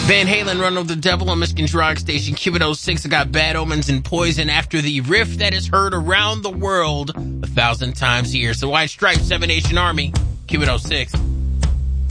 Van Halen, Run of the Devil on Michigan's Rock Station. Q106, I got Bad Omens and Poison after the riff that is heard around the world 1,000 times a year. So White Stripes, Seven Nation Army, Q106.